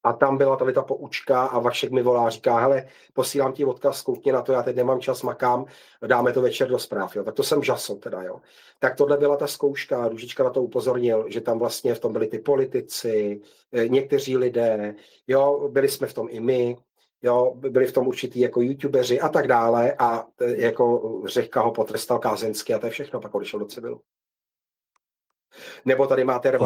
A tam byla tady ta poučka a Vašek mi volá, říká, hele, posílám ti odkaz, koukni na to, já teď nemám čas, makám, dáme to večer do zpráv, jo. Tak to jsem žasl teda, jo. Tak tohle byla ta zkouška, Růžička na to upozornil, že tam vlastně v tom byli ty politici, někteří lidé, jo, byli jsme v tom i my, jo, byli v tom určitý jako youtubeři a tak dále a jako Řehka ho potrestal kázeňsky a to je všechno, pak odešel do civilu. Nebo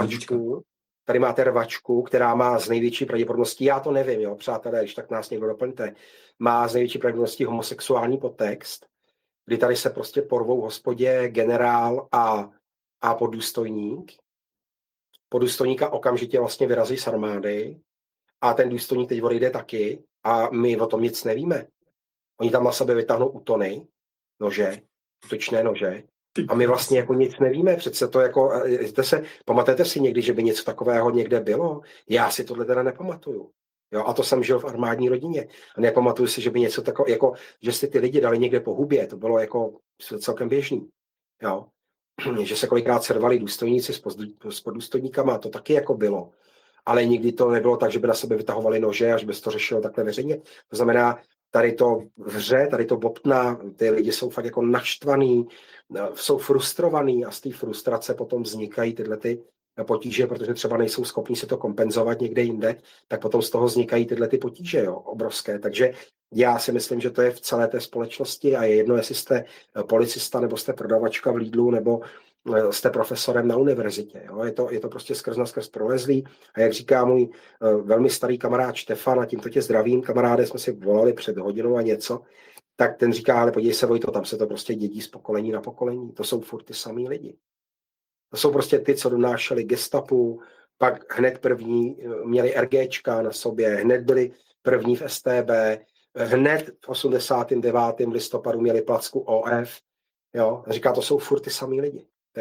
tady máte rvačku, která má z největší pravděpodobností, já to nevím, jo, přátelé, když tak nás někdo doplňte, má z největší pravděpodobností homosexuální podtext, kdy tady se prostě porvou v hospodě generál a poddůstojník. Poddůstojníka okamžitě vlastně vyrazí z armády a ten důstojník teď odejde taky a my o tom nic nevíme. Oni tam na sebe vytáhnou utony, nože, útočné nože, a my vlastně jako nic nevíme, přece to jako, pamatujete si někdy, že by něco takového někde bylo? Já si tohle teda nepamatuju. Jo, a to jsem žil v armádní rodině. A nepamatuju si, že by něco takového, jako, že si ty lidi dali někde po hubě, to bylo jako celkem běžný. Jo. Že se kolikrát servali důstojníci s poddůstojníkama, to taky jako bylo. Ale nikdy to nebylo tak, že by na sebe vytahovali nože a že by se to řešilo takhle veřejně. To znamená, tady to vře, tady to bobtná, ty lidi jsou fakt jako naštvaný, jsou frustrovaný a z té frustrace potom vznikají tyhle ty potíže, protože třeba nejsou schopni si to kompenzovat někde jinde, tak potom z toho vznikají tyhle ty potíže, jo, obrovské. Takže já si myslím, že to je v celé té společnosti a je jedno, jestli jste policista, nebo jste prodavačka v Lidlu, nebo jste profesorem na univerzitě. Jo? Je to prostě skrz na skrz prolezlý. A jak říká můj velmi starý kamarád Štefan, a tímto tě zdravím, kamaráde, jsme si volali před hodinou a něco, tak ten říká, ale podívej se, Vojto, tam se to prostě dědí z pokolení na pokolení. To jsou furt ty samý lidi. To jsou prostě ty, co donášeli gestapu, pak hned první měli RGčka na sobě, hned byli první v STB, hned v 89. listopadu měli placku OF. Jo? A říká, to jsou furt ty samý lidi. To je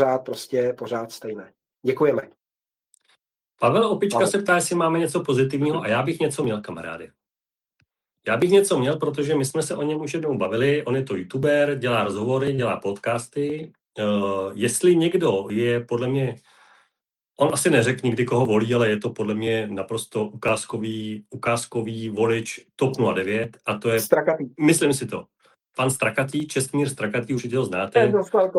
pořád stejné. Děkujeme. Pavel Opička se ptá, jestli máme něco pozitivního a já bych něco měl, kamarády. Já bych něco měl, protože my jsme se o něm už jednou bavili, on je to youtuber, dělá rozhovory, dělá podcasty. Jestli někdo je podle mě, on asi neřekl nikdy, koho volí, ale je to podle mě naprosto ukázkový volič TOP 09 a to je, Strakatý. Myslím si to, pan Strakatý, Čestmír Strakatý, určitě ho znáte.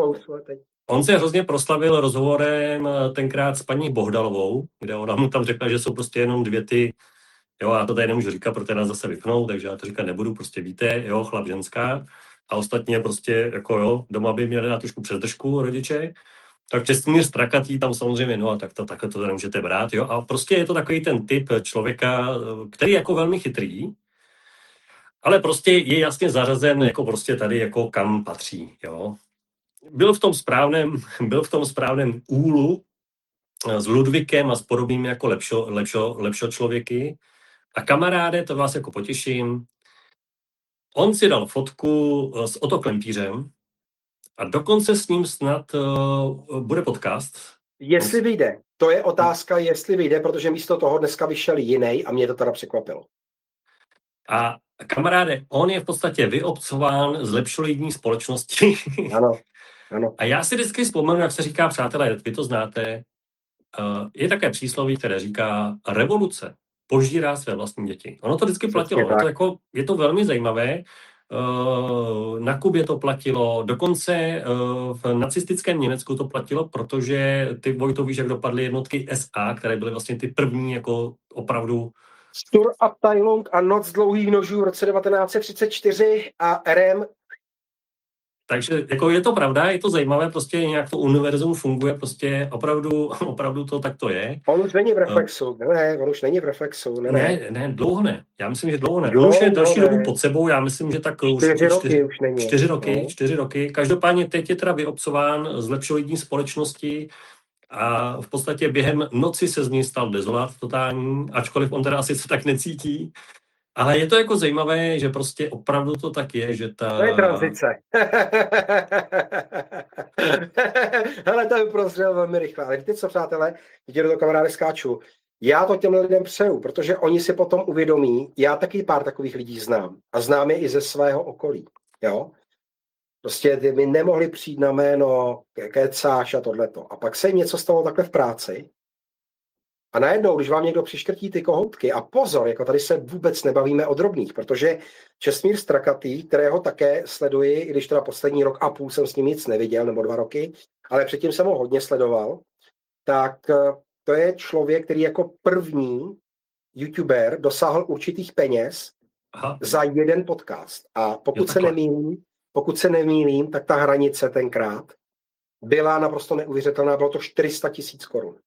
On se hrozně proslavil rozhovorem tenkrát s paní Bohdalovou, kde ona mu tam řekla, že jsou prostě jenom dvě ty, jo, já to tady nemůžu říkat, protože nás zase vypnou, takže já to říkat nebudu, prostě víte, jo, chlap, ženská, a ostatně prostě, jako jo, doma by měli na trošku přezdržku rodiče, tak Čestmír Strakatý tam samozřejmě, no a takhle to nemůžete brát, jo, a prostě je to takový ten typ člověka, který je jako velmi chytrý, ale prostě je jasně zařazen jako prostě tady, jako kam patří, jo. Byl v tom správném úlu s Ludvíkem a s podobnými jako lepšo člověky. A kamaráde, to vás jako potěším, on si dal fotku s Otto Klempířem a dokonce s ním snad bude podcast. Jestli vyjde. To je otázka, jestli vyjde, protože místo toho dneska vyšel jiný a mě to teda překvapilo. A kamaráde, on je v podstatě vyobcován z lepšolidní společnosti. Ano. A já si vždycky vzpomenu, jak se říká, přátelé, vy to znáte, je také přísloví, které říká, revoluce požírá své vlastní děti. Ono to vždycky platilo. Je to velmi zajímavé. Na Kubě to platilo, dokonce v nacistickém Německu to platilo, protože ty, Vojto, víš, jak dopadly jednotky SA, které byly vlastně ty první jako opravdu Sturabteilung a Noc dlouhých nožů v roce 1934 a RM. Takže jako je to pravda, je to zajímavé, prostě nějak to univerzum funguje, prostě opravdu to tak to je. On už není v reflexu, on už není v reflexu. Ne, dlouho ne. Já myslím, že dlouho ne. On už je další dobu pod sebou, já myslím, že tak už 4 roky. Každopádně teď je teda vyobcován z lepšolidní společnosti a v podstatě během noci se z něj stal dezolát totální, ačkoliv on teda asi se tak necítí. Ale je to jako zajímavé, že prostě opravdu to tak je, že ta... To je tranzice. Hele, to je prostřel velmi rychle. Ale víte co, přátelé, vidíte, do kamarády skáču. Já to těm lidem přeju, protože oni si potom uvědomí, já taky pár takových lidí znám. A znám je i ze svého okolí. Jo? Prostě ty mi nemohli přijít na jméno, kecáš a tohleto. A pak se jim něco stalo takhle v práci A najednou, když vám někdo přiškrtí ty kohoutky, a pozor, jako tady se vůbec nebavíme o drobných, protože Čestmír Strakatý, kterého také sleduji, i když teda poslední rok a půl jsem s ním nic neviděl, nebo 2 roky, ale předtím jsem ho hodně sledoval, tak to je člověk, který jako první YouTuber dosáhl určitých peněz za jeden podcast. A pokud se nemýlím, tak ta hranice tenkrát byla naprosto neuvěřitelná, bylo to 400 000 korun.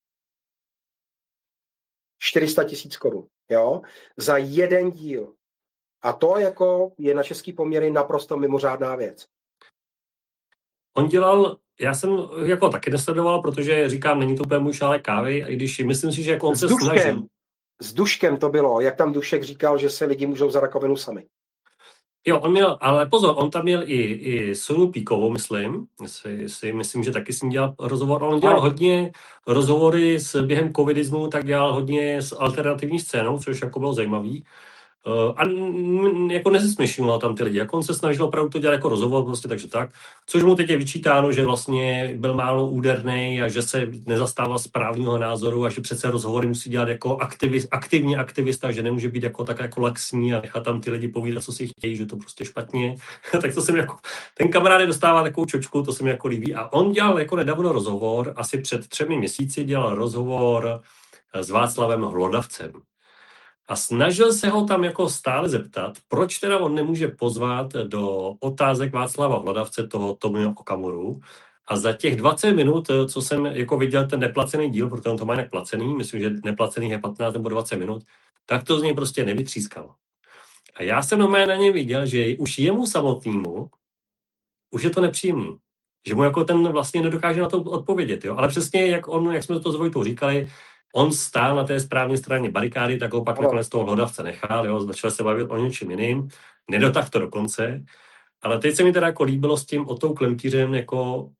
400 000 korun, jo, za jeden díl. A to jako je na český poměry naprosto mimořádná věc. On dělal, já jsem jako taky nesledoval, protože říkám, není to úplně můj šálek kávy, i když myslím si, že jako on se snažil. S Duškem to bylo, jak tam Dušek říkal, že se lidi můžou za rakovinu sami. Jo, on měl, ale pozor, on tam měl i Sonu Píkovou, myslím, že taky s ním dělal rozhovor. On dělal hodně rozhovory během covidismu, tak dělal hodně s alternativní scénou, což jako bylo zajímavý. A jako nezesměšňoval tam ty lidi, jako on se snažil opravdu to dělat jako rozhovor, prostě takže tak, což mu teď je vyčítáno, že vlastně byl málo úderný a že se nezastával správního názoru a že přece rozhovory musí dělat jako aktivní aktivista, že nemůže být jako tak jako laxní a nechat tam ty lidi povídat, co si chtějí, že to prostě špatně. Tak to se mi jako, ten kamarád dostává takovou čočku, to se mi jako líbí. A on dělal jako nedávno rozhovor, asi před 3 měsíci dělal rozhovor s Václavem Hlodavcem. A snažil se ho tam jako stále zeptat, proč teda on nemůže pozvat do otázek Václava Hlodavce toho Tomia Okamuru. A za těch 20 minut, co jsem jako viděl ten neplacený díl, protože on to má neplacený, myslím, že neplacený je 15 nebo 20 minut, tak to z něj prostě nevytřískalo. A já jsem na něm viděl, že už jemu samotnému už je to nepříjemný. Že mu jako ten vlastně nedokáže na to odpovědět. Jo? Ale přesně, jak jsme to s Vojtou říkali, on stál na té správné straně barikády, tak ho pak nakonec toho Hlodavce nechal, jo, začal se bavit o něčem jiným, nedotáhl to do konce, ale teď se mi teda jako líbilo s tím Otou Klempířem, jako,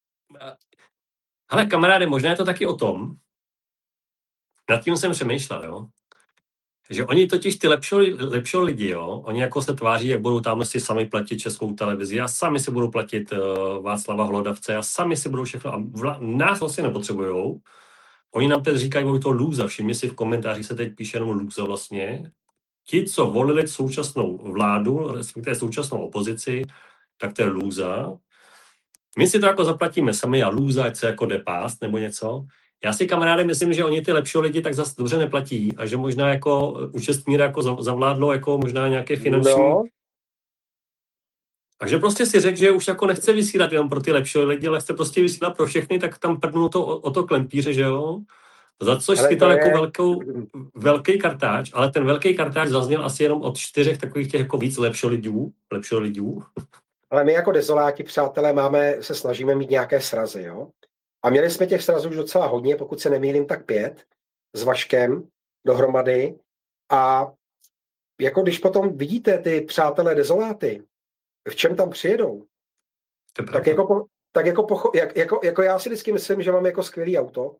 hele kamaráde, možná je to taky o tom, nad tím jsem přemýšlel, jo, že oni totiž ty lepší lidi, jo, oni jako se tváří, jak budou tam si sami platit Českou televizi a sami si budou platit Václava Hlodavce a sami si budou všechno a nás vlastně nepotřebujou. Oni nám teď říkají, že to lůza, všimně si v komentářích se teď píše jenom lůza vlastně. Ti, co volili současnou vládu, respektive současnou opozici, tak to je lůza. My si to jako zaplatíme sami a lůza, ať se jako jde pást nebo něco. Já si kamaráde myslím, že oni ty lepší lidi tak zase dobře neplatí a že možná jako u Čestmíra jako zavládlo jako možná nějaké finanční... No. Takže prostě si řekl, že už jako nechce vysílat jenom pro ty lepší lidi, ale chce prostě vysílat pro všechny, tak tam prdnul to o to Klempíře, že jo? Za což schytal jako velký kartáč, ale ten velký kartáč zazněl asi jenom od 4 takových těch jako víc lepší lidí. Ale my jako dezoláti, přátelé, se snažíme mít nějaké srazy, jo? A měli jsme těch srazů už docela hodně, pokud se nemýlím, tak 5 s Vaškem dohromady. A jako když potom vidíte ty přátelé dezoláty, v čem tam přijedou, tak jako já si vždycky myslím, že mám jako skvělý auto,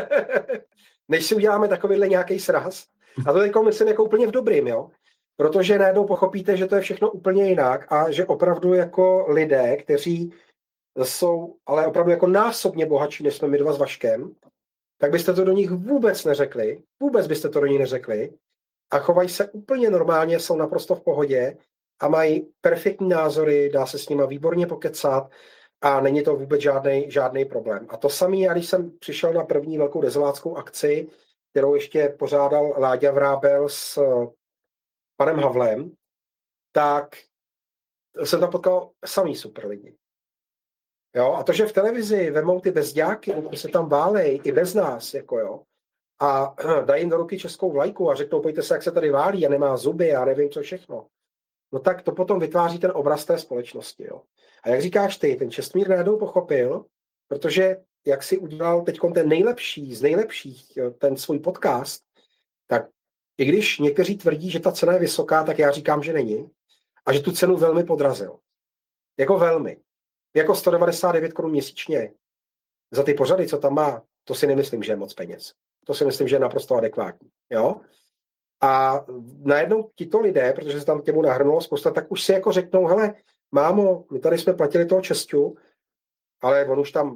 než si uděláme takovýhle nějaký sraz. A to teď myslím jako úplně v dobrým, jo? Protože najednou pochopíte, že to je všechno úplně jinak a že opravdu jako lidé, kteří jsou ale opravdu jako násobně bohatší, než jsme my dva s Vaškem, tak byste to do nich vůbec neřekli, byste to do nich neřekli a chovají se úplně normálně, jsou naprosto v pohodě a mají perfektní názory, dá se s nima výborně pokecat a není to vůbec žádný problém. A to samé, já když jsem přišel na první velkou dezolátskou akci, kterou ještě pořádal Láďa Vrábel s panem Havlem, tak jsem tam potkal samý super lidi. Jo? A to, že v televizi vemou ty bezďáky, kteří se tam válej, i bez nás, jako jo, a dají jim do ruky českou vlajku a řeknou, pojďte se, jak se tady válí a nemá zuby a nevím co všechno. No tak to potom vytváří ten obraz té společnosti. Jo. A jak říkáš ty, ten Čestmír najednou pochopil, protože jak si udělal teď ten nejlepší z nejlepších, ten svůj podcast, tak i když někteří tvrdí, že ta cena je vysoká, tak já říkám, že není. A že tu cenu velmi podrazil. Jako velmi. Jako 199 korun měsíčně za ty pořady, co tam má, to si nemyslím, že je moc peněz. To si myslím, že je naprosto adekvátní. Jo? A najednou tito lidé, protože se tam těmu nahrnulo spousta, tak už si jako řeknou, hele, mámo, my tady jsme platili toho Česťu, ale on už tam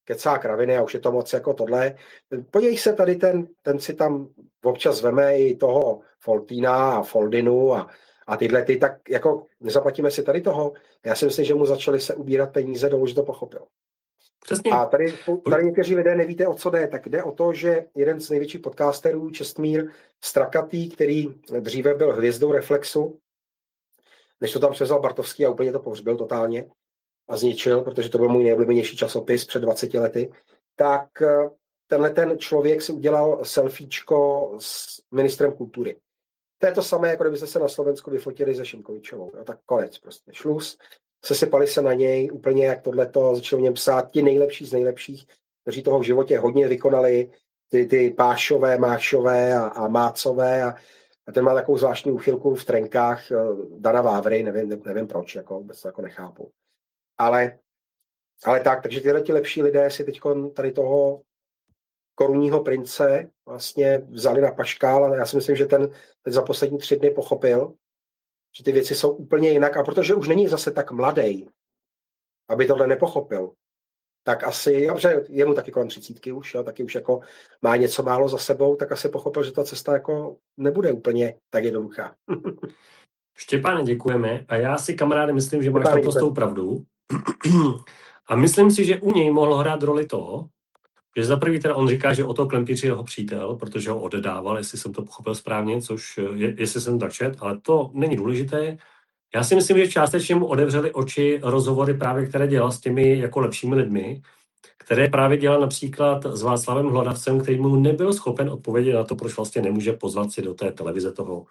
kecá kraviny a už je to moc jako tohle. Podívej se, tady ten si tam občas veme i toho Foltína a Foldinu a tyhle ty, tak jako nezaplatíme si tady toho. Já si myslím, že mu začaly se ubírat peníze, že to pochopil. Přesně. A tady někteří lidé nevíte, o co jde. Tak jde o to, že jeden z největších podcasterů, Čestmír Strakatý, který dříve byl hvězdou Reflexu, než to tam převzal Bartovský a úplně to pohřbil totálně a zničil, protože to byl můj nejoblíbenější časopis před 20 lety, tak tenhle ten člověk si udělal selfiečko s ministrem kultury. To je to samé, jako kdybyste se na Slovensku vyfotili se Šimkovičovou. No, tak konec prostě. Šluz, sesypali se na něj, úplně jak tohleto, začali o něm psát ti nejlepší z nejlepších, kteří toho v životě hodně vykonali, ty Pášové, Mášové a Mácové a ten má takovou zvláštní úchylku v trenkách Dana Vávry, nevím proč, jako, vůbec to jako nechápu. Ale tak, takže tyhle ti lepší lidé si teď tady toho korunního prince vlastně vzali na paškál a já si myslím, že ten za poslední 3 dny pochopil, že ty věci jsou úplně jinak a protože už není zase tak mladý, aby tohle nepochopil, tak asi, dobře, je mu taky kolem 30 už, jo, taky už jako má něco málo za sebou, tak asi pochopil, že ta cesta jako nebude úplně tak jednoduchá. Štěpáne, děkujeme a já si, kamaráde, myslím, že máš naprostou pravdu a myslím si, že u něj mohlo hrát roli toho, že za prvý teda on říká, že Otto Klempíř je jeho přítel, protože ho oddával, jestli jsem to pochopil správně, což jestli jsem tak čet, ale to není důležité. Já si myslím, že částečně mu otevřeli oči rozhovory právě, které dělal s těmi jako lepšími lidmi, které právě dělal například s Václavem Hlodavcem, který mu nebyl schopen odpovědět na to, proč vlastně nemůže pozvat si do té televize toho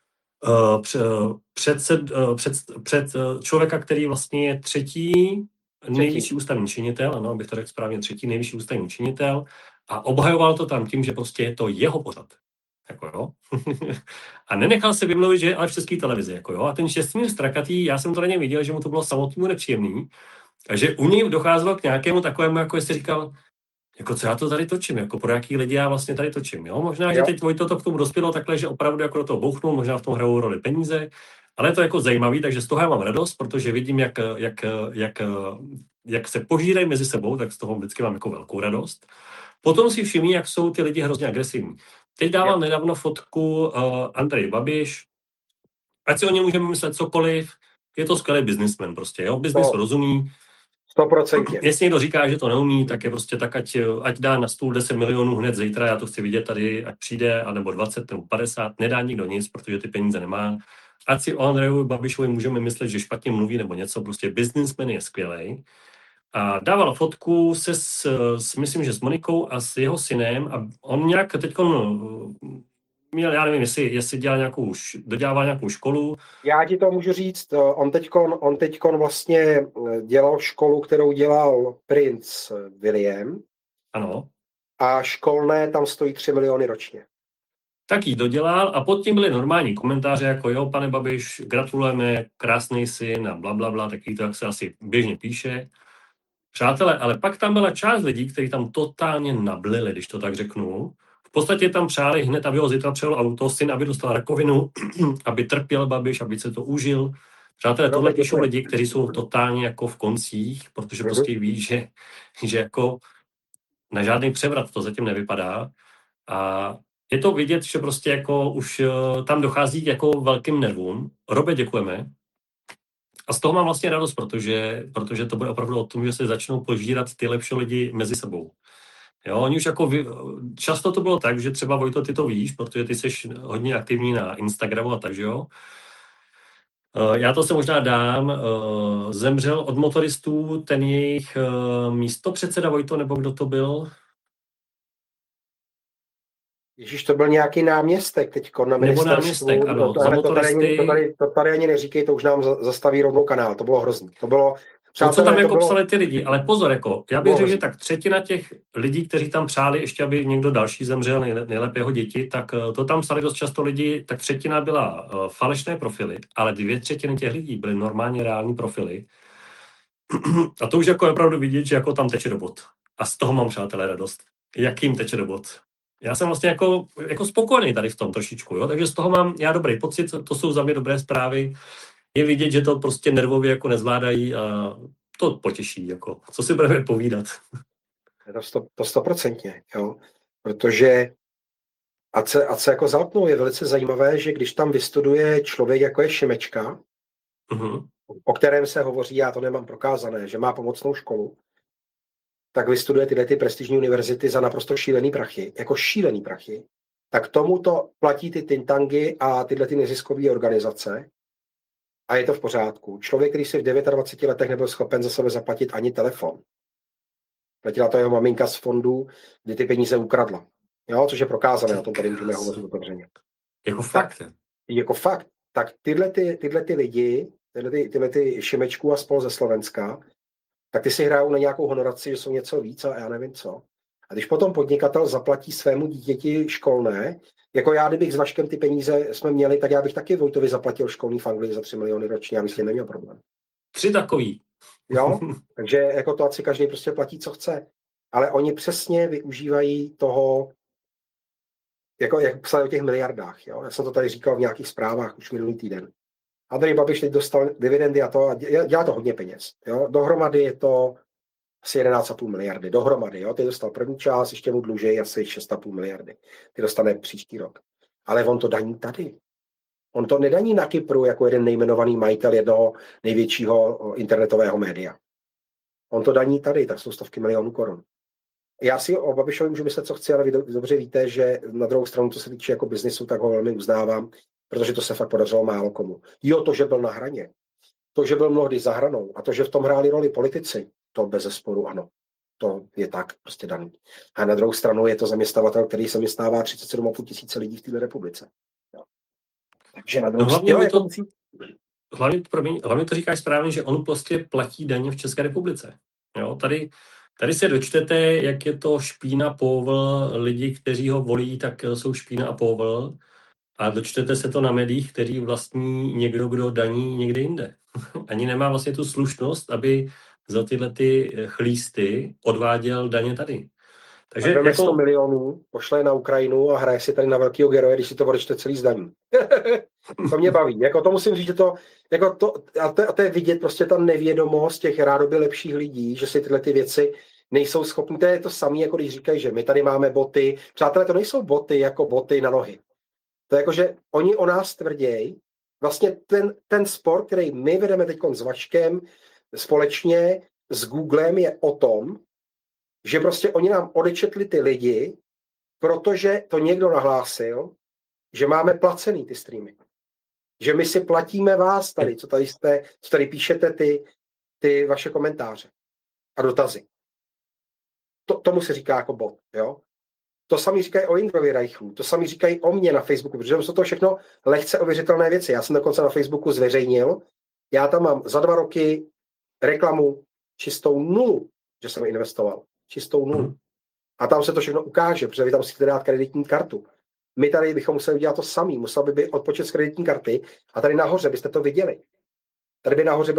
před člověka, který vlastně je třetí nejvyšší ústavní činitel, ano, abych to řekl správně, 3. nejvyšší ústavní činitel a obhajoval to tam tím, že prostě je to jeho pořad. Jako jo. A nenechal se vymluvit, že je ale v české televizi. Jako jo. A ten Čestmír Strakatý, já jsem to na něm viděl, že mu to bylo samotnému nepříjemný, a že u něj docházelo k nějakému takovému, jako jestli říkal, jako co já to tady točím, jako pro jaký lidi já vlastně tady točím. Jo? Možná, že teď Vojto to k tomu dospělo takhle, že opravdu jako do toho bouchnul, možná v tom hrajou roli peníze, ale je to jako zajímavý, takže z toho já mám radost, protože vidím, jak se požírají mezi sebou, tak z toho vždycky mám jako velkou radost. Potom si všimni, jak jsou ty lidi hrozně agresivní. Teď dával nedávno fotku Andrej Babiš, ať si o něm můžeme myslet cokoliv, je to skvělý businessman prostě, jo, business rozumí. 100%. Jestli někdo říká, že to neumí, tak je prostě tak, ať dá na stůl 10 milionů hned zítra, já to chci vidět tady, ať přijde, anebo 20 nebo 50, nedá nikdo nic, protože ty peníze nemá. Ať si o Andrejovi Babišovi můžeme myslet, že špatně mluví nebo něco, prostě businessman je skvělej. A dával fotku myslím, že s Monikou a s jeho synem a on nějak měl, já nevím, jestli dodělával nějakou školu. Já ti to můžu říct, on teďkon vlastně dělal školu, kterou dělal princ William. Ano. A školné tam stojí 3 miliony ročně. Tak ji dodělal a pod tím byly normální komentáře, jako jo, pane Babiš, gratulujeme, krásný syn a blablabla, taky to, jak se asi běžně píše. Přátelé, ale pak tam byla část lidí, kteří tam totálně nablili, když to tak řeknu. V podstatě tam přáli hned, aby ho zítra přijel auto, syn, aby dostal rakovinu, aby trpěl Babiš, aby se to užil. Přátelé, tohle píšou lidi, kteří jsou totálně jako v koncích, protože prostě ví, že jako na žádný převrat to zatím nevypadá. A je to vidět, že prostě jako už tam dochází jako velkým nervům. Robe, děkujeme. A z toho mám vlastně radost, protože to bude opravdu o tom, že se začnou požírat ty lepší lidi mezi sebou. Jo, oni už jako často to bylo tak, že třeba Vojto, ty to víš, protože ty jsi hodně aktivní na Instagramu a tak, že jo. Já to se možná dám. Zemřel od motoristů ten jejich místopředseda Vojto, nebo kdo to byl? Ježíš, to byl nějaký náměstek teďko na ministerstvu. Nebo náměstek, ano. To tady ani neříkej, to už nám zastaví rovnou kanál. To bylo hrozný. To bylo... To, co tam jako psali ty lidi, ale pozor, jako, já bych řekl, že tak 1/3 těch lidí, kteří tam přáli ještě, aby někdo další zemřel, nejlépe jeho děti, tak to tam psali dost často lidi, tak 1/3 byla falešné profily, ale 2/3 těch lidí byly normálně reální profily. A to už jako je opravdu vidět, že jako tam teče do bod. A z toho mám, přátelé, radost. Jakým teče do bod. Já jsem vlastně jako spokojený tady v tom trošičku, jo? Takže z toho mám já dobrý pocit, to jsou za mě dobré zprávy. Je vidět, že to prostě nervově jako nezvládají a to potěší, jako, co si budeme povídat. To 100%, jo. Protože a co jako zalpnou, je velice zajímavé, že když tam vystuduje člověk, jako je Šimečka, o kterém se hovoří, já to nemám prokázané, že má pomocnou školu, tak vystuduje tyhle ty prestižní univerzity za naprosto šílený prachy, jako šílený prachy, tak tomuto platí ty tintangy a tyhle ty neziskové organizace a je to v pořádku. Člověk, který si v 29 letech nebyl schopen za sebe zaplatit ani telefon. Platila to jeho maminka z fondu, kdy ty peníze ukradla. Jo, což je prokázané, o tom tady můžeme hovořit otevřeně. Jako fakt. Jako fakt. Tak tyhle ty lidi, tyhle ty Šimečků a spol ze Slovenska, tak ty si hrajou na nějakou honoraci, že jsou něco víc a já nevím co. A když potom podnikatel zaplatí svému dítěti školné, jako já, kdybych s Vaškem ty peníze jsme měli, tak já bych taky Vojtovi zaplatil školní v Anglii za 3 miliony ročně, já myslím, neměl problém. 3 takový. Jo, takže jako to, ať si každý prostě platí, co chce. Ale oni přesně využívají toho, jako jak psali o těch miliardách. Jo? Já jsem to tady říkal v nějakých zprávách už minulý týden. Andrej Babiš teď dostal dividendy a dělá to hodně peněz. Jo? Dohromady je to asi 11,5 miliardy. Dohromady. Jo? Ty dostal první část, ještě mu dlužej asi 6,5 miliardy. Ty dostane příští rok. Ale on to daní tady. On to nedaní na Kypru jako jeden nejmenovaný majitel jednoho největšího internetového média. On to daní tady, tak jsou stovky milionů korun. Já si o Babišovi můžu myslet, co chci, ale vy dobře víte, že na druhou stranu, co se týče jako biznisu, tak ho velmi uznávám, protože to se fakt podařilo málo komu. Jo, to, že byl na hraně, to, že byl mnohdy za hranou a to, že v tom hráli roli politici, to bezesporu ano. To je tak prostě daný. A na druhou stranu je to zaměstnavatel, který zaměstnává 37,5 tisíce lidí v této republice. Jo. Takže na druhou stranu hlavně to říkáš správně, že on prostě platí daně v České republice. Jo, tady se dočtete, jak je to špína povl, lidi, kteří ho volí, tak jsou špína a povl. A dočtete se to na médiích, který vlastní někdo, kdo daní někde jinde. Ani nemá vlastně tu slušnost, aby za tyhle ty chlísty odváděl daně tady. Takže jako 100 milionů, pošle na Ukrajinu a hraje si tady na velkýho geroje, když si to odečte celý zdaní. To mě baví. Jako to musím říct, že to je vidět prostě ta nevědomost těch rádoby lepších lidí, že si tyhle ty věci nejsou schopni. To je to samé, jako když říkají, že my tady máme boty. Přátelé, to nejsou boty jako boty na nohy. To je jako, že oni o nás tvrdějí, vlastně ten spor, který my vedeme teď s Vaškem společně s Googlem, je o tom, že prostě oni nám odečetli ty lidi, protože to někdo nahlásil, že máme placený ty streamy. Že my si platíme vás tady, co tady píšete ty vaše komentáře a dotazy. Tomu se říká jako bot, jo? To samý říkají o Jindrovi Reichlu, to samý říkají o mně na Facebooku, protože jsou to všechno lehce ověřitelné věci. Já jsem dokonce na Facebooku zveřejnil, já tam mám za 2 roky reklamu čistou 0, že jsem investoval. Čistou 0. A tam se to všechno ukáže, protože vy tam musíte dát kreditní kartu. My tady bychom museli udělat to samý, musel by být odpočet z kreditní karty a tady nahoře byste to viděli. Tady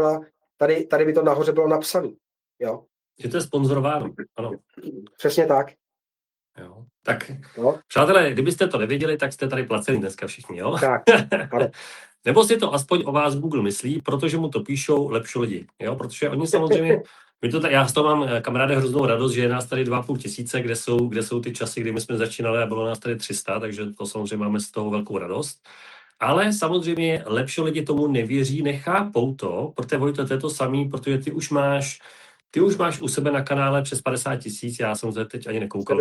by to nahoře bylo napsané. Jo? Je to sponzorováno, ano. Přesně tak. Jo. Tak, přátelé, kdybyste to nevěděli, tak jste tady placeni dneska všichni, jo? Tak, Nebo si to aspoň o vás Google myslí, protože mu to píšou lepší lidi, jo? Protože oni samozřejmě, já z toho mám, kamaráde, hroznou radost, že je nás tady 2,5 tisíce, kde jsou ty časy, kdy my jsme začínali a bylo nás tady 300, takže to samozřejmě máme z toho velkou radost. Ale samozřejmě lepší lidi tomu nevěří, nechápou to, protože Vojto, to je to samý, protože ty už máš u sebe na kanále přes 50 000, já jsem se teď ani nekoukal.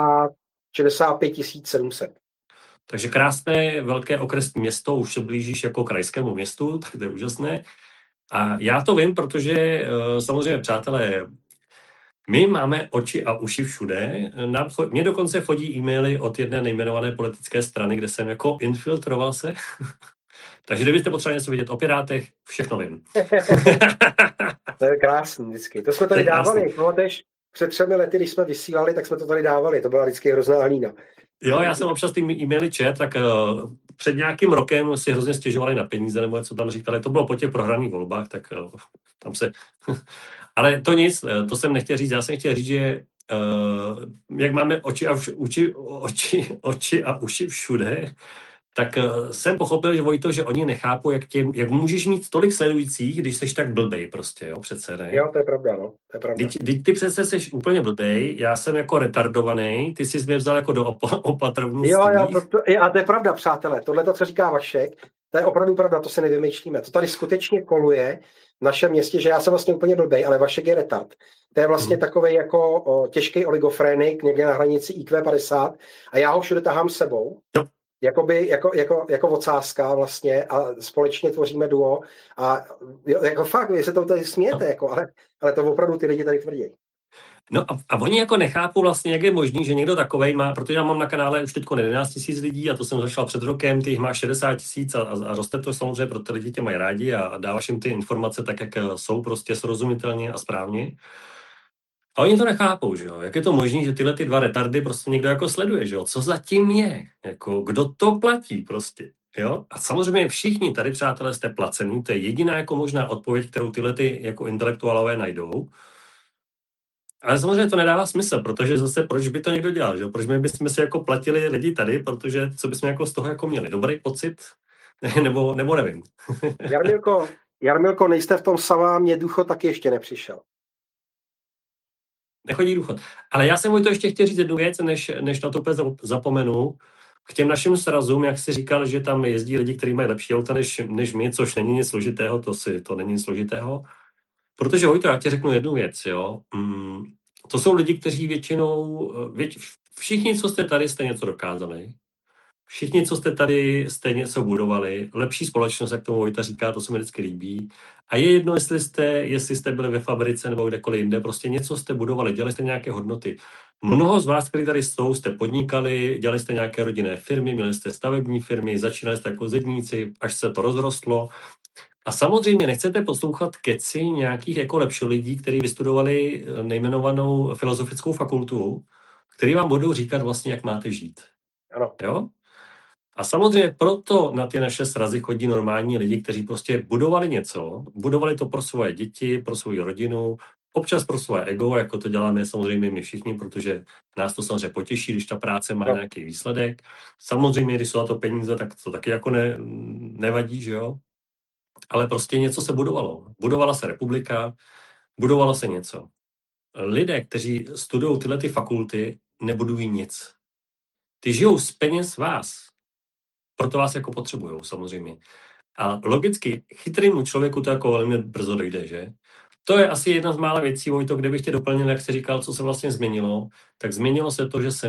65 700. Takže krásné, velké okresní město, už se blížíš jako krajskému městu, tak to je úžasné. A já to vím, protože samozřejmě, přátelé, my máme oči a uši všude. Mně dokonce chodí e-maily od jedné nejmenované politické strany, kde jsem jako infiltroval se. Takže kdybyste potřebovali něco vidět o Pirátech, všechno vím. To je krásný vždycky. To jsme tady dávali. Před 3 lety, když jsme vysílali, tak jsme to tady dávali. To byla vždycky hrozná hlína. Jo, já jsem občas ty e-maily čet, tak před nějakým rokem si hrozně stěžovali na peníze, nebo co tam říkali. To bylo po těch prohraných volbách, tak tam se... Ale to nic, to jsem nechtěl říct. Já jsem chtěl říct, že jak máme oči a uši všude, tak jsem pochopil, že Vojto, že oni nechápou, jak můžeš mít tolik sledujících, když jsi tak blbej prostě, jo, přece, ne? Jo, to je pravda, no, to je pravda. Teď ty přece jsi úplně blbej, já jsem jako retardovaný, ty jsi mě vzal jako do opatrovnictví. Jo, a to je pravda, přátelé, tohle to, co říká Vašek, to je opravdu pravda, to se nevymýšlíme. To tady skutečně koluje v našem městě, že já jsem vlastně úplně blbej, ale Vašek je retard. To je vlastně takový jako těžký oligofrénik, někde na hranici IQ 50 a já ho všude tahám s sebou. Jo. Jakoby, jako ocázka vlastně a společně tvoříme duo a jako fakt, vy se to tady smějete, jako, ale to opravdu ty lidi tady tvrdí. No a oni jako nechápou vlastně, jak je možný, že někdo takovej má, protože já mám na kanále už teď 11 000 lidí a to jsem začal před rokem, ty jich má 60 000 a roste to samozřejmě, protože lidi tě mají rádi a dáváš jim ty informace tak, jak jsou, prostě srozumitelně a správně. A oni to nechápou, že jo, jak je to možné, že tyhle ty dva retardy prostě někdo jako sleduje, že jo, co zatím je, jako kdo to platí prostě, jo. A samozřejmě všichni tady, přátelé, jste placení, to je jediná jako možná odpověď, kterou tyhle ty jako intelektuálové najdou. Ale samozřejmě to nedává smysl, protože zase proč by to někdo dělal, že? Proč my bychom si jako platili lidi tady, protože co bychom jako z toho jako měli? Dobrý pocit? nebo nevím. Jarmilko, nejste v tom samá, mě důchod taky ještě nepřišel. Nechodí důchod. Ale já jsem to ještě chtěl říct jednu věc, než na to úplně zapomenu. K těm našim srazům, jak jsi říkal, že tam jezdí lidi, kteří mají lepší auta než my, což není nic složitého, to není nic složitého. Protože Vojto, já ti řeknu jednu věc, jo. To jsou lidi, kteří většinou, všichni, co jste tady, jste něco dokázali. Všichni, co jste tady, jste něco budovali. Lepší společnost, jak tomu Vojta říká, to se mi vždycky líbí. A je jedno, jestli jste byli ve fabrice nebo kdekoliv jinde, prostě něco jste budovali, dělali jste nějaké hodnoty. Mnoho z vás, kteří tady jsou, jste podnikali, dělali jste nějaké rodinné firmy, měli jste stavební firmy, začínali jste jako zedníci, až se to rozrostlo. A samozřejmě nechcete poslouchat keci nějakých jako lepších lidí, kteří vystudovali nejmenovanou filozofickou fakultu, který vám budou říkat vlastně, jak máte žít. Ano. Jo? A samozřejmě proto na ty naše srazy chodí normální lidi, kteří prostě budovali něco, budovali to pro svoje děti, pro svou rodinu, občas pro svoje ego, jako to děláme samozřejmě my všichni, protože nás to samozřejmě potěší, když ta práce má nějaký výsledek. Samozřejmě, když jsou na to peníze, tak to taky jako nevadí, že jo? Ale prostě něco se budovalo. Budovala se republika, budovalo se něco. Lidé, kteří studují tyhle ty fakulty, nebudují nic. Ty žijou z peněz vás. Proto vás jako potřebujou, samozřejmě. A logicky chytrému člověku to jako velmi brzo dojde, že? To je asi jedna z mála věcí, Vojto, kde bych tě doplnil, jak jsi říkal, co se vlastně změnilo. Tak změnilo se to, že se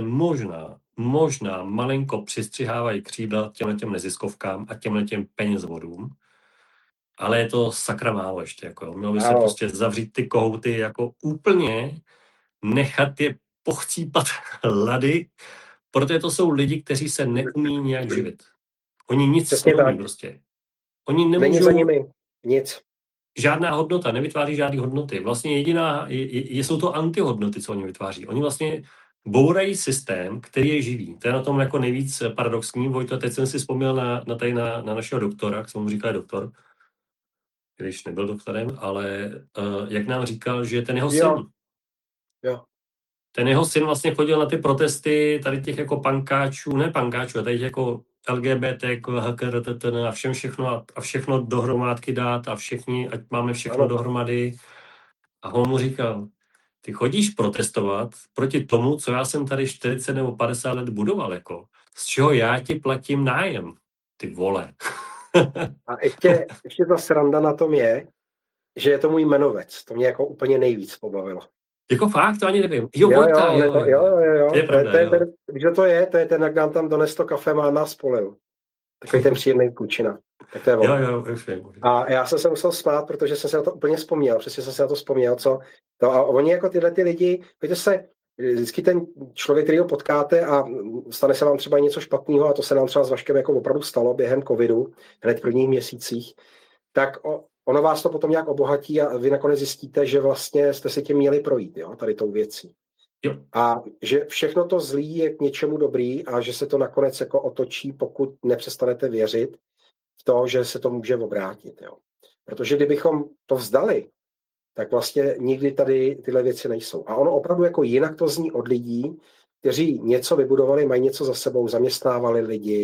možná malinko přistřihávají křídla těmhletěm neziskovkám a těmhletěm penězvodům. Ale je to sakra málo ještě, jako mělo by se prostě zavřít ty kohouty, jako úplně nechat je pochcípat hlady, protože to jsou lidi, kteří se neumí nějak živit. Oni nic neumí prostě. Oni nemůžou... Není za nimi nic. Žádná hodnota, nevytváří žádné hodnoty. Vlastně jediná, jsou to antihodnoty, co oni vytváří. Oni vlastně bourají systém, který je živý. To je na tom jako nejvíc paradoxní. Vojto, teď jsem si vzpomněl na našeho doktora, jak jsem mu říkal doktor, když nebyl doktorem, ale jak nám říkal, že ten jeho syn, ten jeho syn vlastně chodil na ty protesty tady těch jako pankáčů, a tady těch jako LGBT, HKRTTN a všechno dohromádky dát a všichni, ať máme všechno dohromady. A on mu říkal, ty chodíš protestovat proti tomu, co já jsem tady 40 nebo 50 let budoval, jako, z čeho já ti platím nájem, ty vole. A ještě ta sranda na tom je, že je to můj jmenovec. To mě jako úplně nejvíc pobavilo. Jako fakt, to ani nevím. Jo. To je pravda, Víš, to je ten, jak nám tam dones to kafe, má nás polil. Takový ten příjemný kučina. Tak to je jo. A já jsem se musel smát, protože jsem se na to úplně vzpomněl. Přesně jsem se na to vzpomněl, co to. A oni jako tyhle ty lidi, víte se, vždycky ten člověk, který ho potkáte a stane se vám třeba něco špatného, a to se nám třeba s Vaškem jako opravdu stalo během covidu, hned v prvních měsících, tak ono vás to potom nějak obohatí a vy nakonec zjistíte, že vlastně jste si tím měli projít, jo, tady tou věcí. Jo. A že všechno to zlý je k něčemu dobrý a že se to nakonec jako otočí, pokud nepřestanete věřit v to, že se to může obrátit. Jo. Protože kdybychom to vzdali, tak vlastně nikdy tady tyhle věci nejsou. A ono opravdu jako jinak to zní od lidí, kteří něco vybudovali, mají něco za sebou, zaměstnávali lidi,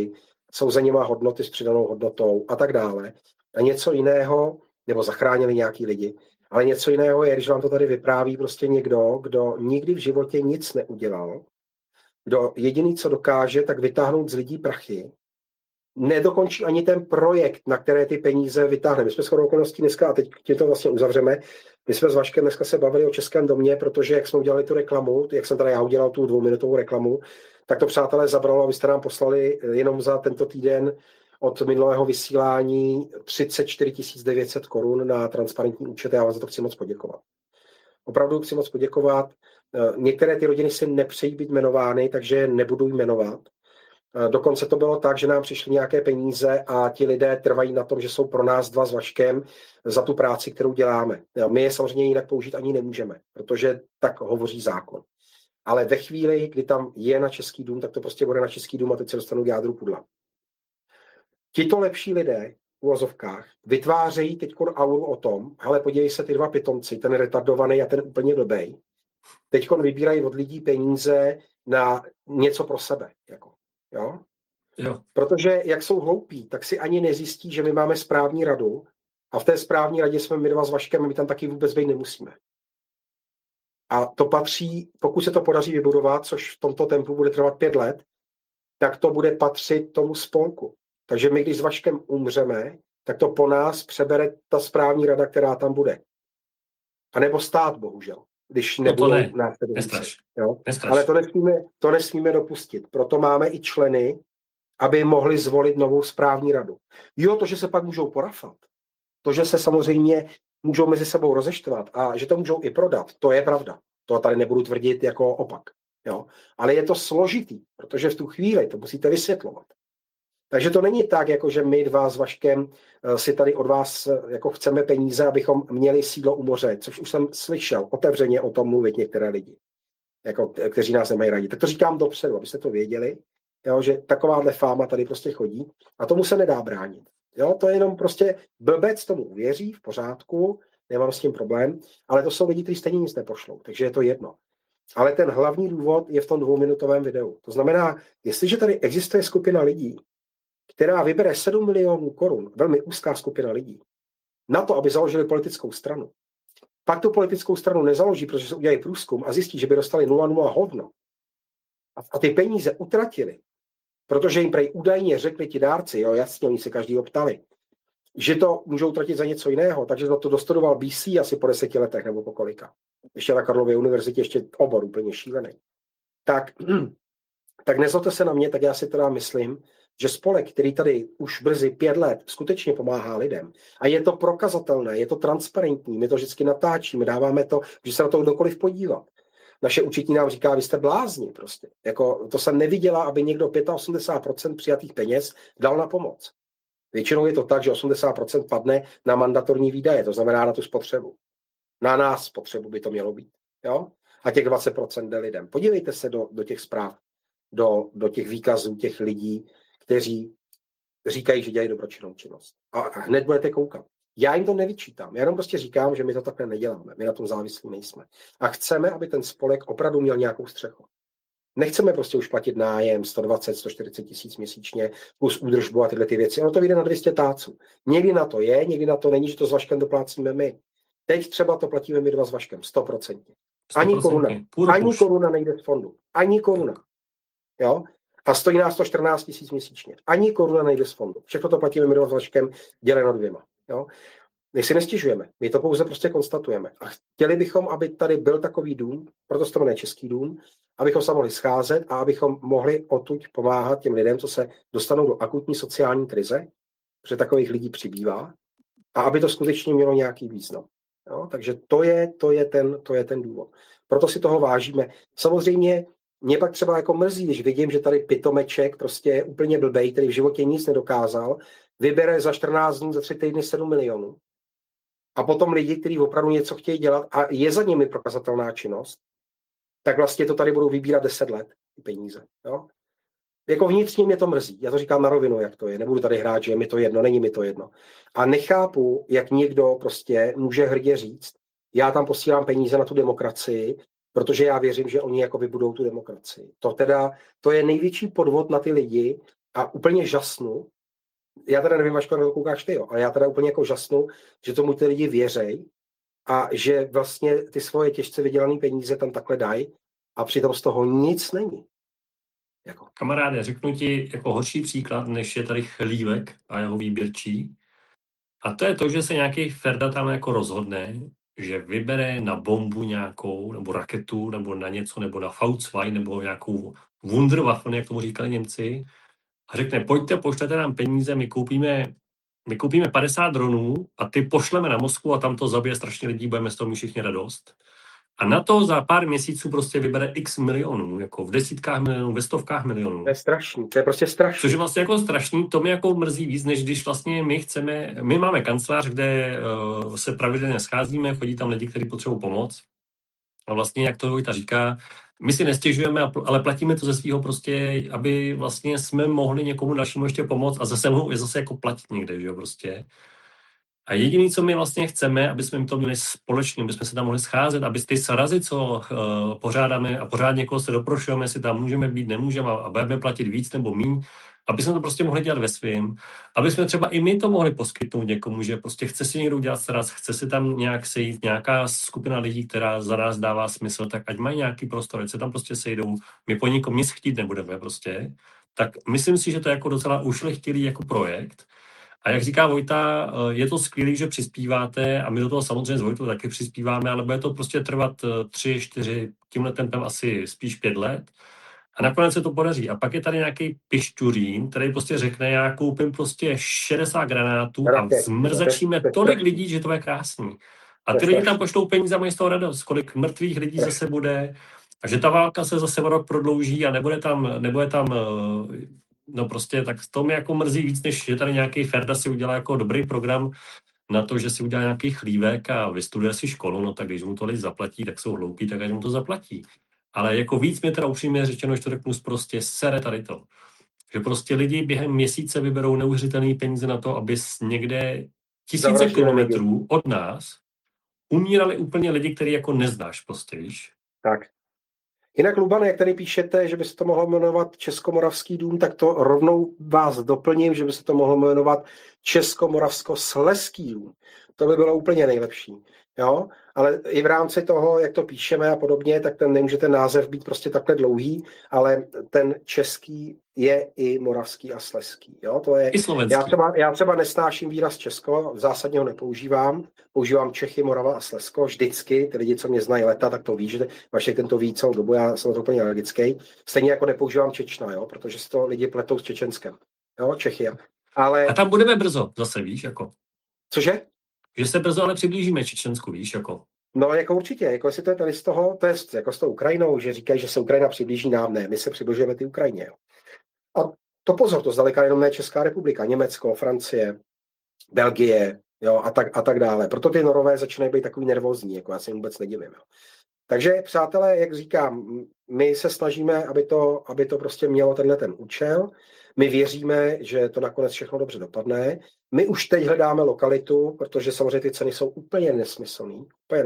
jsou za nima hodnoty s přidanou hodnotou a tak dále. A něco jiného, nebo zachránili nějaký lidi, ale něco jiného je, když vám to tady vypráví prostě někdo, kdo nikdy v životě nic neudělal, kdo jediný, co dokáže, tak vytáhnout z lidí prachy, nedokončí ani ten projekt, na které ty peníze vytáhne. My jsme shodou okolností dneska, a teď tím to vlastně uzavřeme, my jsme s Vaškem dneska se bavili o Českém domě, protože jak jsme udělali tu reklamu, jak jsem tady já udělal tu 2minutovou reklamu, tak to, přátelé, zabralo, vy jste nám poslali jenom za tento týden od minulého vysílání 34 900 korun na transparentní účet. Já vám za to chci moc poděkovat. Opravdu chci moc poděkovat. Některé ty rodiny si nepřejí být jmenovány, takže nebudu jmenovat. Dokonce to bylo tak, že nám přišly nějaké peníze a ti lidé trvají na tom, že jsou pro nás dva s Vaškem za tu práci, kterou děláme. My je samozřejmě jinak použít ani nemůžeme, protože tak hovoří zákon. Ale ve chvíli, kdy tam je na Český dům, tak to prostě bude na Český dům a teď se dostanu k jádru pudla. Tito lepší lidé v uvozovkách vytvářejí teď auru o tom, hele, podívej se, ty dva pitomci, ten retardovaný a ten úplně blbej, teď vybírají od lidí peníze na něco pro sebe. Jako, jo? Jo. Protože jak jsou hloupí, tak si ani nezjistí, že my máme správní radu a v té správní radě jsme my dva s Vaškem a my tam taky vůbec být nemusíme. A to patří, pokud se to podaří vybudovat, což v tomto tempu bude trvat 5 let, tak to bude patřit tomu spolku. Takže my, když s Vaškem umřeme, tak to po nás přebere ta správní rada, která tam bude. A nebo stát, bohužel, když nebudou následovníci. Ale to nesmíme dopustit. Proto máme i členy, aby mohli zvolit novou správní radu. Jo, to, že se pak můžou porafat, to, že se samozřejmě můžou mezi sebou rozeštvat a že to můžou i prodat, to je pravda. To tady nebudu tvrdit jako opak. Jo? Ale je to složitý, protože v tu chvíli to musíte vysvětlovat. Takže to není tak, jako že my dva s Vaškem si tady od vás jako chceme peníze, abychom měli sídlo u moře, což už jsem slyšel otevřeně o tom mluvit některé lidi, jako, kteří nás nemají rádi. Tak to říkám dopředu, abyste to věděli, jo, že takováhle fáma tady prostě chodí a tomu se nedá bránit. Jo, to je jenom prostě blbec tomu uvěří, v pořádku, nemám s tím problém, ale to jsou lidi, kteří stejně nic nepošlou, takže je to jedno. Ale ten hlavní důvod je v tom 2minutovém videu. To znamená, jestliže tady existuje skupina lidí, která vybere 7 milionů korun, velmi úzká skupina lidí, na to, aby založili politickou stranu, pak tu politickou stranu nezaloží, protože se udělají průzkum a zjistí, že by dostali 0,0 hovno. A ty peníze utratili, protože jim prej údajně řekli ti dárci, jo, jasně, oni se každý ptali, že to můžou utratit za něco jiného, takže to dostudoval BC asi po 10 letech nebo po kolika. Ještě na Karlově univerzitě, ještě obor úplně šílený. Tak nezlobte se na mě, tak já si teda myslím, že spolek, který tady už brzy 5 let skutečně pomáhá lidem a je to prokazatelné, je to transparentní, my to vždycky natáčíme, dáváme to, že se na to kdokoliv podívat. Naše účetní nám říká, vy jste blázni prostě. Jako, to jsem neviděla, aby někdo 85% přijatých peněz dal na pomoc. Většinou je to tak, že 80% padne na mandatorní výdaje, to znamená na tu spotřebu. Na nás spotřebu by to mělo být. Jo? A těch 20% jde lidem. Podívejte se do těch zpráv, do těch výkazů těch lidí, kteří říkají, že dělají dobročinnou činnost. A hned budete koukat. Já jim to nevyčítám, já jenom prostě říkám, že my to takhle neděláme, my na tom závislí nejsme. A chceme, aby ten spolek opravdu měl nějakou střechu. Nechceme prostě už platit nájem 120, 140 tisíc měsíčně plus údržbu a tyhle ty věci. Ono to vyjde na 200 táců. Někdy na to je, někdy na to není, že to s Vaškem doplácíme my. Teď třeba to platíme my dva s Vaškem, 100%. Ani koruna nejde z fondu. Ani koruna. Jo? A stojí nás to 14 tisíc měsíčně. Ani koruna nejde z fondu. Všechno to platíme my dva s Vaškem děleno 2. Jo? My si nestěžujeme, my to pouze prostě konstatujeme. A chtěli bychom, aby tady byl takový dům, proto se to jmenuje Český dům, abychom se mohli scházet a abychom mohli odtud pomáhat těm lidem, co se dostanou do akutní sociální krize, protože takových lidí přibývá, a aby to skutečně mělo nějaký význam. Jo? Takže to je ten důvod. Proto si toho vážíme. Samozřejmě mě pak třeba jako mrzí, když vidím, že tady pitomeček prostě je úplně blbej, který v životě nic nedokázal, vybere za 14 dní, za 3 týdny 7 milionů. A potom lidi, kteří opravdu něco chtějí dělat a je za nimi prokazatelná činnost, tak vlastně to tady budou vybírat 10 let, ty peníze. Jo? Jako vnitřně mě to mrzí. Já to říkám na rovinu, jak to je. Nebudu tady hrát, že je mi to jedno, není mi to jedno. A nechápu, jak někdo prostě může hrdě říct, já tam posílám peníze na tu demokracii, protože já věřím, že oni jako vybudou tu demokracii. To je největší podvod na ty lidi, A úplně žasnu, já teda nevím, Vaško, na to koukáš ty, jo, ale já teda úplně jako žasnu, že tomu ty lidi věřej a že vlastně ty svoje těžce vydělané peníze tam takhle dají a přitom z toho nic není. Jako. Kamaráde, řeknu ti jako horší příklad, než je tady Chlívek a jeho výběrčí. A to je to, že se nějaký Ferda tam jako rozhodne, že vybere na bombu nějakou, nebo raketu, nebo na něco, nebo na V2, nebo nějakou Wunderwaffe, jak tomu říkali Němci, a řekne, pojďte, pošlete nám peníze, my koupíme 50 dronů a ty pošleme na Moskvu a tam to zabije strašně lidí, budeme z toho mít všichni radost. A na to za pár měsíců prostě vybere x milionů, jako v desítkách milionů, ve stovkách milionů. To je strašný, to je prostě strašný. Což je vlastně jako strašný, to mě jako mrzí víc, než když vlastně my máme kancelář, kde se pravidelně scházíme, chodí tam lidi, kteří potřebují pomoc. A vlastně, jak to Vojta říká, my si nestěžujeme, ale platíme to ze svého prostě, aby vlastně jsme mohli někomu dalšímu ještě pomoct a zase jako platit někde, že jo, prostě. A jediné, co my vlastně chceme, aby jsme to měli společně, aby jsme se tam mohli scházet, aby ty srazy, co pořádáme a pořád někoho se doprošujeme, jestli tam můžeme být, nemůžeme a budeme platit víc nebo míň, aby jsme to prostě mohli dělat ve svým, aby jsme třeba i my to mohli poskytnout někomu, že prostě chce si někdo udělat sraz, chce si tam nějak sejít, nějaká skupina lidí, která za nás dává smysl, tak ať mají nějaký prostor, ať se tam prostě sejdou, my po nikom nic chtít nebudeme prostě. Tak myslím si, že to je jako docela ušlechtilý jako projekt. A jak říká Vojta, je to skvělé, že přispíváte a my do toho samozřejmě s Vojtou taky přispíváme, ale bude to prostě trvat 3, 4, tímhle tempem asi spíš 5 let. A nakonec se to podaří. A pak je tady nějaký pišťurín, který prostě řekne, já koupím prostě 60 granátů a zmrzačíme tolik lidí, že to je krásný. A ty lidi tam pošlou peníze a mají z toho radost. Kolik mrtvých lidí zase bude. A že ta válka se zase rok prodlouží a nebude tam no prostě, tak to mě jako mrzí víc, než že tady nějaký Ferda si udělá jako dobrý program na to, že si udělá nějaký Chlívek a vystuduje si školu, no tak když mu to lidi zaplatí, tak jsou hloupí, tak ať mu to zaplatí. Ale jako víc mě teda upřímně řečeno, že to řeknu prostě sere tady to. Že prostě lidi během měsíce vyberou neuvěřitelné peníze na to, aby někde tisíce kilometrů od nás umírali úplně lidi, který jako neznáš prostě, víš? Tak. Jinak, Lubane, jak tady píšete, že by se to mohlo jmenovat Českomoravský dům, tak to rovnou vás doplním, že by se to mohlo jmenovat Českomoravsko-Slezský dům. To by bylo úplně nejlepší. Jo? Ale i v rámci toho, jak to píšeme a podobně, tak nemůže ten název být prostě takhle dlouhý, ale ten český je i moravský a slezský. Jo? To je, i slovenský. Já třeba nesnáším výraz Česko, zásadně ho nepoužívám. Používám Čechy, Morava a Slezsko vždycky. Ty lidi, co mě znají leta, tak to ví, že Vašek ten to ví celou dobu, já jsem to úplně alergický. Stejně jako nepoužívám Čečna, jo? Protože si to lidi pletou s Čečenskem. Jo? Čechy. Ale... A tam budeme brzo zase, víš, jako. Cože? Že se brzo ale přiblížíme Čečensku, víš, jako. No, jako určitě, jako jestli to je tady z toho, to je jako s tou Ukrajinou, že říkají, že se Ukrajina přiblíží nám, ne, my se přibližujeme ty Ukrajině. Jo. A to pozor, to zdaleka jenom ne Česká republika, Německo, Francie, Belgie, jo, a tak dále. Proto ty Norové začínají být takový nervózní, jako já se jim vůbec nedivím. Jo. Takže, přátelé, jak říkám, my se snažíme, aby to prostě mělo ten účel. My věříme, že to nakonec všechno dobře dopadne. My už teď hledáme lokalitu, protože samozřejmě ty ceny jsou úplně nesmyslný.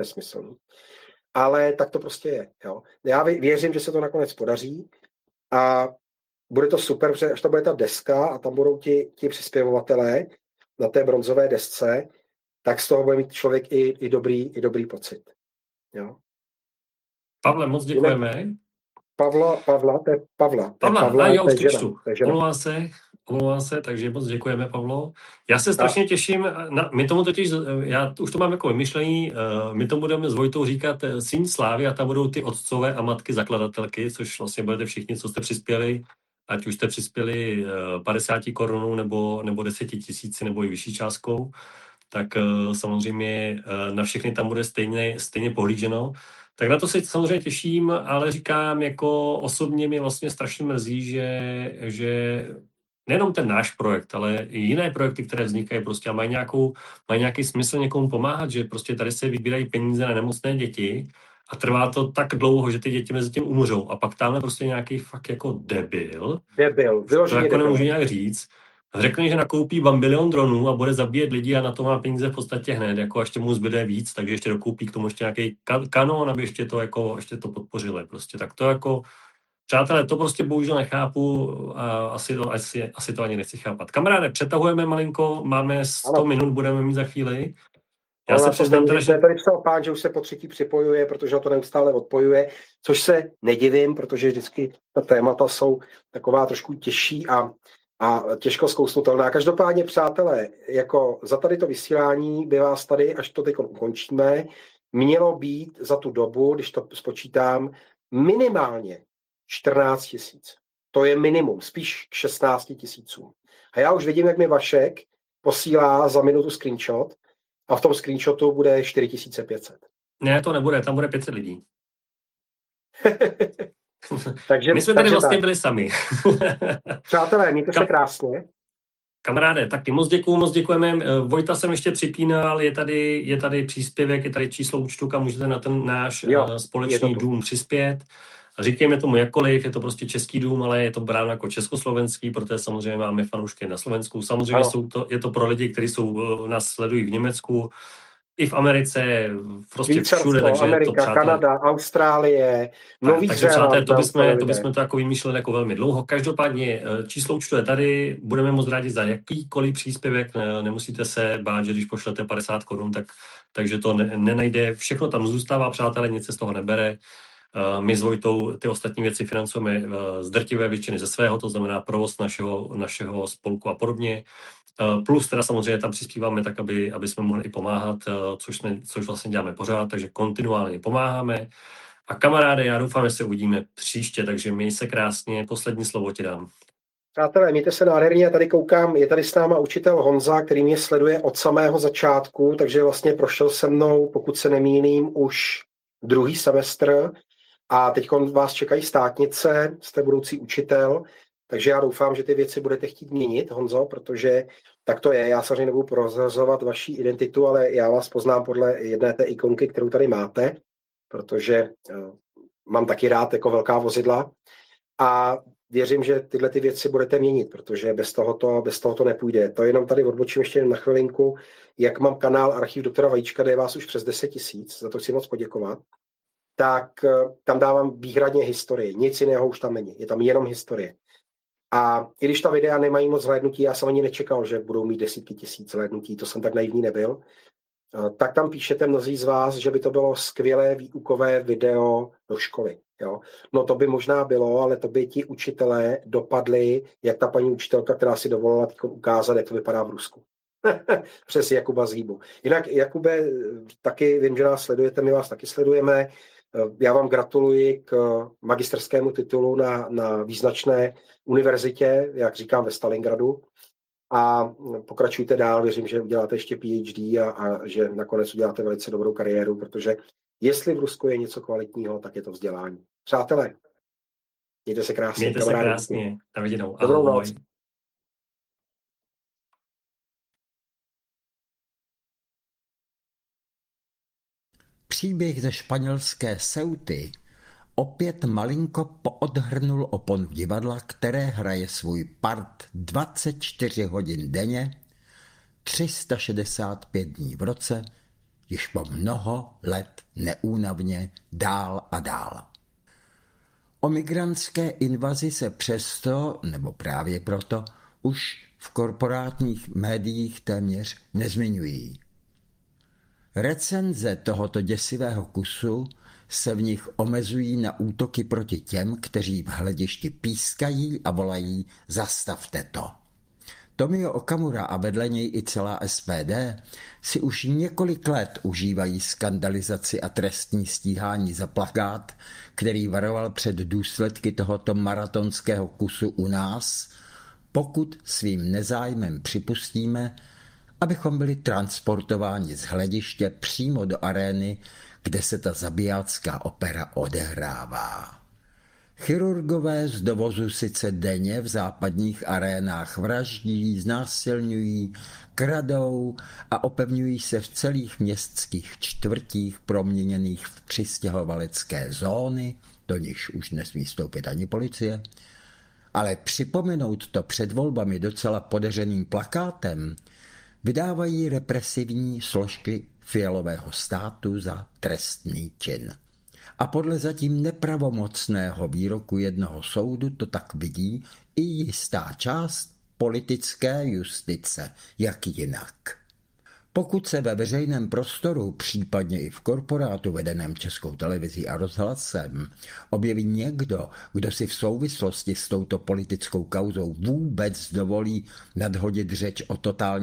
Ale tak to prostě je. Jo. Já věřím, že se to nakonec podaří a bude to super, protože až to bude ta deska a tam budou ti přispěvovatelé na té bronzové desce, tak z toho bude mít člověk i dobrý pocit. Jo. Pavle, moc děkujeme. Pavla, já už to čtu. Omlouvám se, takže moc děkujeme, Pavlo. Já se strašně těším, my tomu totiž, já už to mám jako vymyšlení, my tomu budeme s Vojtou říkat Síň slávy a tam budou ty otcové a matky zakladatelky, což vlastně budete všichni, co jste přispěli, ať už jste přispěli 50 korunů nebo 10 000 nebo i vyšší částkou, tak samozřejmě na všechny tam bude stejně pohlíženo. Tak na to se samozřejmě těším, ale říkám, jako osobně mě vlastně strašně mrzí, že nejenom ten náš projekt, ale i jiné projekty, které vznikají prostě a mají nějaký smysl někomu pomáhat, že prostě tady se vybírají peníze na nemocné děti a trvá to tak dlouho, že ty děti mezi tím umřou a pak tamhle prostě nějaký fakt jako debil, to jako nemůžu nějak říct, řekne, že nakoupí 1 bilion dronů a bude zabíjet lidi a na to má peníze v podstatě hned, jako ještě mu zbyde víc, takže ještě dokoupí k tomu ještě nějaký kanon, aby ještě to podpořili. Prostě tak to jako Přátelé, to prostě bohužel nechápu a asi to ani nechci chápat. Kamaráde, přetahujeme malinko, máme 100 minut, budeme mít za chvíli. Já se přiznám, že tady psal pán, že už se po třetí připojuje, protože ho to neustále odpojuje, což se nedivím, protože vždycky ta témata jsou taková trošku těžší a těžko zkousnutelná. Každopádně, přátelé, jako za tady to vysílání by vás tady, až to teď ukončíme, mělo být za tu dobu, když to spočítám, minimálně 14 000. To je minimum, spíš k 16 000. A já už vidím, jak mi Vašek posílá za minutu screenshot a v tom screenshotu bude 4500. Ne, to nebude, tam bude 500 lidí. Takže, my jsme tady vlastně byli sami. Přátelé, mějte se krásně. Kamaráde, taky moc děkujeme. Vojta jsem ještě připínal, je tady příspěvek, je tady číslo účtu, kam můžete na ten náš společný dům přispět. Říkejme tomu jakkoliv, je to prostě český dům, ale je to bráno jako československý, protože samozřejmě máme fanoušky na Slovensku. Samozřejmě je to pro lidi, kteří nás sledují v Německu, i v Americe, prostě všude. Takže Amerika, Kanada, Austrálie, Nový Zéland. To bychom to jako vymýšleli jako velmi dlouho. Každopádně číslo účtu je tady, budeme moc rádi za jakýkoliv příspěvek, nemusíte se bát, že když pošlete 50 korun, takže to nenajde. Všechno tam zůstává, přátelé, nic se z toho nebere. My s Vojtou ty ostatní věci financujeme z drtivé většiny ze svého, to znamená provoz našeho spolku a podobně. Plus teda samozřejmě tam přispíváme tak, aby jsme mohli i pomáhat, což vlastně děláme pořád, takže kontinuálně pomáháme. A kamaráde, já doufám, že se uvidíme příště, takže měj se krásně, poslední slovo ti dám. Přátelé, mějte se nádherně, já tady koukám, je tady s náma učitel Honza, který mě sleduje od samého začátku, takže vlastně prošel se mnou, pokud se nemýlím, už druhý semestr a teď vás čekají státnice, jste budoucí učitel, takže já doufám, že ty věci budete chtít měnit, Honzo, protože tak to je. Já samozřejmě nebudu prozrazovat vaši identitu, ale já vás poznám podle jedné té ikonky, kterou tady máte, protože mám taky rád jako velká vozidla a věřím, že tyhle ty věci budete měnit, protože bez toho to nepůjde. To jenom tady odbočím ještě na chvilinku, jak mám kanál Archiv doktora Vajíčka, kde je vás už přes 10 000, za to chci moc poděkovat, tak tam dávám výhradně historii. Nic jiného už tam není, je tam jenom historie. A i když ta videa nemají moc zhlédnutí, já jsem ani nečekal, že budou mít desítky tisíc zhlédnutí, to jsem tak naivní nebyl, tak tam píšete mnozí z vás, že by to bylo skvělé výukové video do školy. Jo? No to by možná bylo, ale to by ti učitelé dopadli, jak ta paní učitelka, která si dovolila ukázat, jak to vypadá v Rusku. Přes Jakuba Zhýbu. Jinak, Jakube, taky vím, že nás sledujete, my vás taky sledujeme. Já vám gratuluji k magisterskému titulu na význačné univerzitě, jak říkám, ve Stalingradu. A pokračujte dál, věřím, že uděláte ještě PhD a že nakonec uděláte velice dobrou kariéru, protože jestli v Rusku je něco kvalitního, tak je to vzdělání. Přátelé, mějte se krásně. Mějte se krásně. Na viděnou. Dobrou noc. Příběh ze španělské Ceuty opět malinko poodhrnul opon divadla, které hraje svůj part 24 hodin denně, 365 dní v roce, již po mnoho let neúnavně dál a dál. O migrantské invazi se přesto, nebo právě proto, už v korporátních médiích téměř nezmiňují. Recenze tohoto děsivého kusu se v nich omezují na útoky proti těm, kteří v hledišti pískají a volají zastavte to. Tomio Okamura a vedle něj i celá SPD si už několik let užívají skandalizaci a trestní stíhání za plakát, který varoval před důsledky tohoto maratonského kusu u nás, pokud svým nezájmem připustíme, abychom byli transportováni z hlediště přímo do arény, kde se ta zabijácká opera odehrává. Chirurgové z dovozu sice denně v západních arénách vraždí, znásilňují, kradou a opevňují se v celých městských čtvrtích proměněných v přistěhovalecké zóny, do nichž už nesmí vstoupit ani policie, ale připomenout to před volbami docela podeřeným plakátem vydávají represivní složky fialového státu za trestný čin. A podle zatím nepravomocného výroku jednoho soudu to tak vidí i jistá část politické justice, jak jinak. Pokud se ve veřejném prostoru, případně i v korporátu vedeném Českou televizí a rozhlasem, objeví někdo, kdo si v souvislosti s touto politickou kauzou vůbec dovolí nadhodit řeč o totální